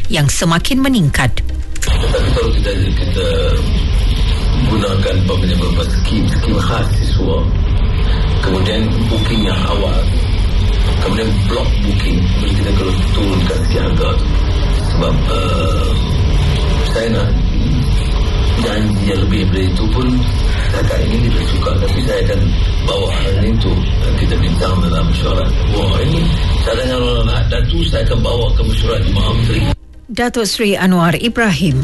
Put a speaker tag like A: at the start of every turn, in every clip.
A: yang semakin meningkat.
B: Tetapi kalau kita gunakan beberapa skim khas siswa, kemudian booking yang awal, kemudian block booking, kita kalau turunkan sikit harga. Sebab saya nak janji yang lebih daripada itu pun setakat ini kita suka, tapi saya akan bawa hal ini untuk kita bincang dalam mesyuarat. Wah, ini cadangan orang Datuk, saya akan bawa ke mesyuarat di Mahkamah Menteri.
A: Datuk Seri Anwar Ibrahim.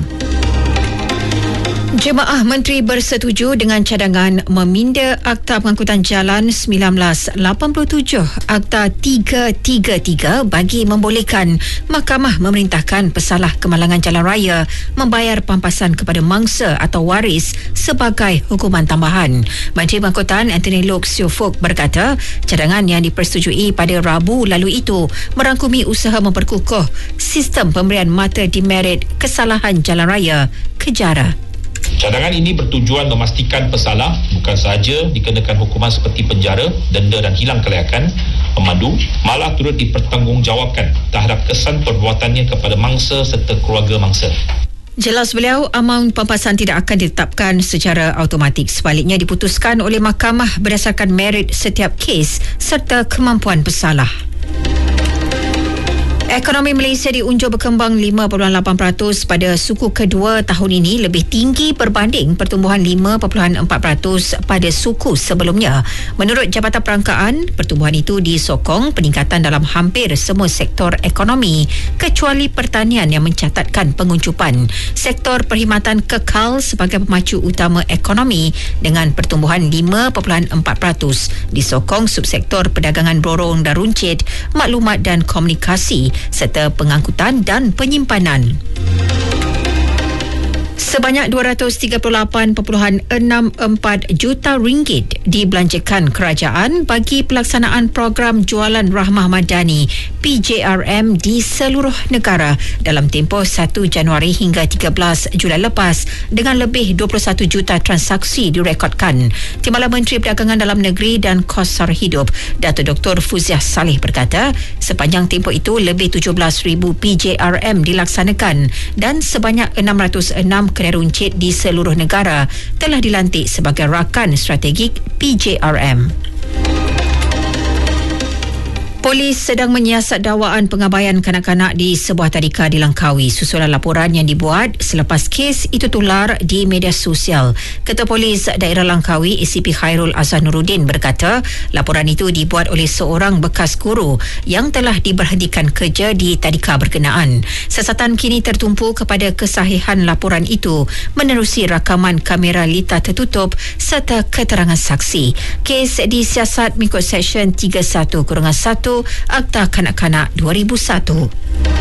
A: Jemaah Menteri bersetuju dengan cadangan meminda Akta Pengangkutan Jalan 1987 Akta 333 bagi membolehkan Mahkamah memerintahkan pesalah kemalangan jalan raya membayar pampasan kepada mangsa atau waris sebagai hukuman tambahan. Menteri Pengangkutan Anthony Loke Siew Fook berkata cadangan yang dipersetujui pada Rabu lalu itu merangkumi usaha memperkukuh sistem pemberian mata demerit kesalahan jalan raya kejara.
C: Cadangan ini bertujuan memastikan pesalah bukan sahaja dikenakan hukuman seperti penjara, denda dan hilang kelayakan pemandu, malah turut dipertanggungjawabkan terhadap kesan perbuatannya kepada mangsa serta keluarga mangsa.
A: Jelas beliau, amaun pampasan tidak akan ditetapkan secara automatik. Sebaliknya diputuskan oleh mahkamah berdasarkan merit setiap kes serta kemampuan pesalah. Ekonomi Malaysia diunjur berkembang 5.8% pada suku kedua tahun ini, lebih tinggi berbanding pertumbuhan 5.4% pada suku sebelumnya. Menurut Jabatan Perangkaan, pertumbuhan itu disokong peningkatan dalam hampir semua sektor ekonomi kecuali pertanian yang mencatatkan penguncupan. Sektor perkhidmatan kekal sebagai pemacu utama ekonomi dengan pertumbuhan 5.4%, disokong subsektor perdagangan borong dan runcit, maklumat dan komunikasi serta pengangkutan dan penyimpanan. Sebanyak RM238.64 juta dibelanjakan kerajaan bagi pelaksanaan program Jualan Rahmah Madani PJRM di seluruh negara dalam tempoh 1 Januari hingga 13 Julai lepas dengan lebih 21 juta transaksi direkodkan. Timbalan Menteri Perdagangan Dalam Negeri dan Kos Sara Hidup Datuk Dr. Fuziah Saleh berkata sepanjang tempoh itu lebih 17,000 PJRM dilaksanakan dan sebanyak 606 kedai runcit di seluruh negara telah dilantik sebagai rakan strategik PJRM. Polis sedang menyiasat dakwaan pengabaian kanak-kanak di sebuah tadika di Langkawi susulan laporan yang dibuat selepas kes itu tular di media sosial. Ketua Polis Daerah Langkawi ACP Khairul Azhar Nuruddin berkata laporan itu dibuat oleh seorang bekas guru yang telah diberhentikan kerja di tadika berkenaan. Siasatan kini tertumpu kepada kesahihan laporan itu menerusi rakaman kamera lita tertutup serta keterangan saksi. Kes disiasat mengikut Seksyen 31-1 Akta Kanak-Kanak 2001.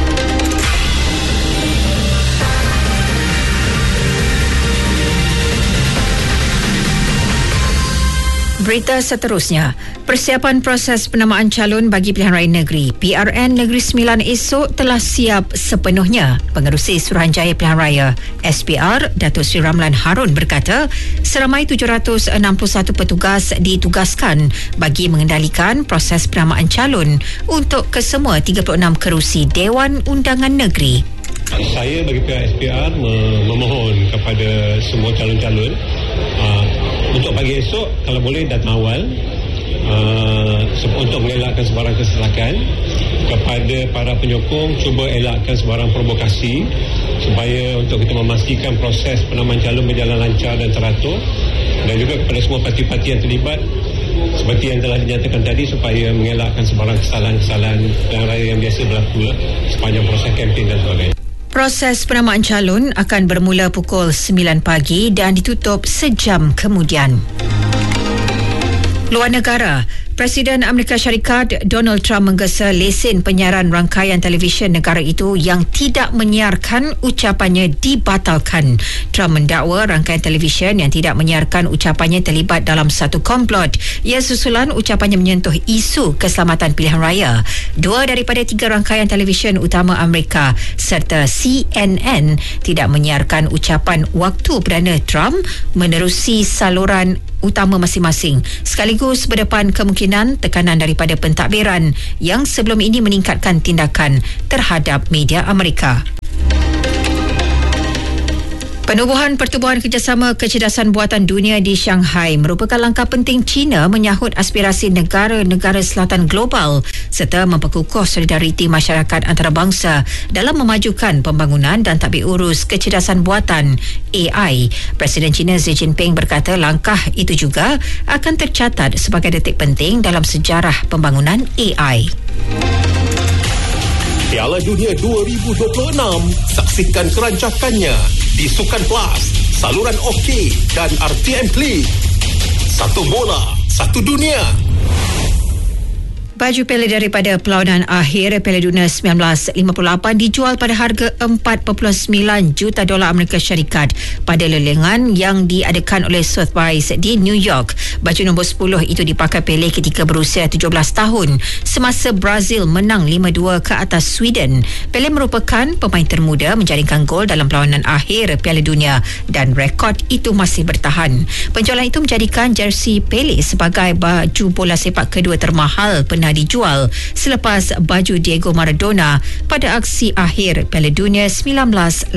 A: Berita seterusnya, persiapan proses penamaan calon bagi pilihan raya negeri PRN Negeri Sembilan esok telah siap sepenuhnya. Pengerusi Suruhanjaya Pilihan Raya SPR Datuk Seri Ramlan Harun berkata seramai 761 petugas ditugaskan bagi mengendalikan proses penamaan calon untuk kesemua 36 kerusi Dewan Undangan Negeri.
D: Saya bagi pihak SPR memohon kepada semua calon-calon untuk pagi esok kalau boleh datang awal untuk mengelakkan sebarang kesalahan. Kepada para penyokong, cuba elakkan sebarang provokasi supaya untuk kita memastikan proses penamaan calon berjalan lancar dan teratur, dan juga kepada semua parti-parti yang terlibat seperti yang telah dinyatakan tadi supaya mengelakkan sebarang kesalahan-kesalahan yang raya yang biasa berlaku sepanjang proses kempen dan sebagainya.
A: Proses penamaan calon akan bermula pukul 9 pagi dan ditutup sejam kemudian. Luar negara, Presiden Amerika Syarikat Donald Trump menggesa lesen penyiaran rangkaian televisyen negara itu yang tidak menyiarkan ucapannya dibatalkan. Trump mendakwa rangkaian televisyen yang tidak menyiarkan ucapannya terlibat dalam satu komplot. Ia susulan ucapannya menyentuh isu keselamatan pilihan raya. 2 daripada 3 rangkaian televisyen utama Amerika serta CNN tidak menyiarkan ucapan waktu Perdana Trump menerusi saluran utama masing-masing, sekaligus berdepan kemungkinan tekanan daripada pentadbiran yang sebelum ini meningkatkan tindakan terhadap media Amerika. Penubuhan Pertubuhan Kerjasama Kecerdasan Buatan Dunia di Shanghai merupakan langkah penting China menyahut aspirasi negara-negara selatan global serta memperkukuh solidariti masyarakat antarabangsa dalam memajukan pembangunan dan tadbir urus kecerdasan buatan AI. Presiden China Xi Jinping berkata langkah itu juga akan tercatat sebagai detik penting dalam sejarah pembangunan AI.
E: Piala Dunia 2026, saksikan kerancakannya di Sukan Plus, saluran OK dan RTM Klik. Satu bola, satu dunia.
A: Baju Piala daripada perlawanan akhir Piala Dunia 1958 dijual pada harga $4.9 juta Amerika Syarikat pada lelengan yang diadakan oleh Sotheby's di New York. Baju nombor 10 itu dipakai Pele ketika berusia 17 tahun semasa Brazil menang 5-2 ke atas Sweden. Pele merupakan pemain termuda menjaringkan gol dalam perlawanan akhir Piala Dunia dan rekod itu masih bertahan. Penjualan itu menjadikan jersey Pele sebagai baju bola sepak kedua termahal pernah dijual selepas baju Diego Maradona pada aksi akhir Piala Dunia 1986.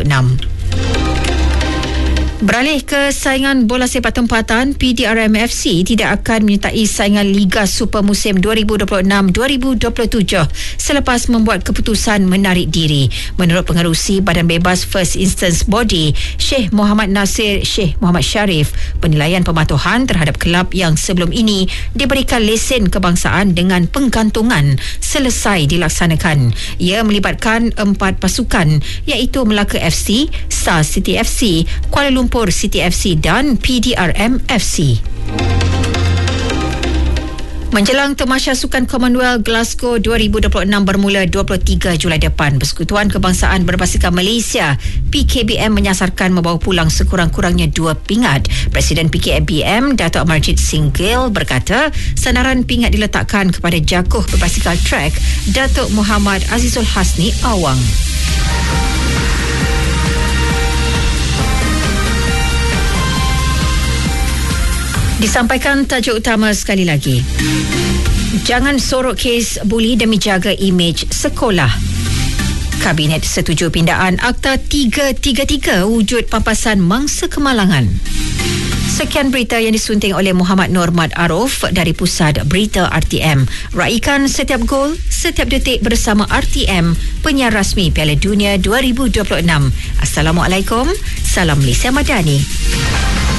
A: Beralih ke saingan bola sepak tempatan, PDRM FC tidak akan menyertai saingan Liga Super musim 2026-2027 selepas membuat keputusan menarik diri. Menurut pengerusi Badan Bebas First Instance Body, Sheikh Muhammad Nasir Sheikh Muhammad Sharif, penilaian pematuhan terhadap kelab yang sebelum ini diberikan lesen kebangsaan dengan penggantungan selesai dilaksanakan. Ia melibatkan 4 pasukan iaitu Melaka FC, Star City FC, Kuala Lumpur City FC dan PDRM FC. Menjelang Tamasya Sukan Commonwealth Glasgow 2026 bermula 23 Julai depan, Persekutuan Kebangsaan Berbasikal Malaysia PKBM menyasarkan membawa pulang sekurang-kurangnya 2 pingat. Presiden PKBM Datuk Amarjit Singh Gill berkata sandaran pingat diletakkan kepada jaguh berbasikal track Datuk Muhammad Azizul Hasni Awang. Disampaikan tajuk utama sekali lagi. Jangan sorok kes buli demi jaga imej sekolah. Kabinet setuju pindaan Akta 333 wujud pampasan mangsa kemalangan. Sekian berita yang disunting oleh Muhammad Nurmat Arif dari Pusat Berita RTM. Raikan setiap gol, setiap detik bersama RTM, penyiar rasmi Piala Dunia 2026. Assalamualaikum. Salam Malaysia Madani.